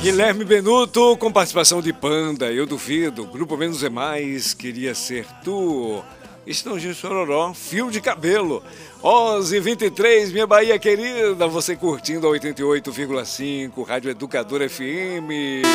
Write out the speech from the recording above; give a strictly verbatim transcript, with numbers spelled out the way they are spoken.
Guilherme Benuto, com participação de Panda, Eu Duvido, Grupo Menos é Mais, Queria Ser Tu, Estãozinho Chororó, Fio de Cabelo, onze e vinte e três, minha Bahia querida, você curtindo a oitenta e oito vírgula cinco, Rádio Educador F M.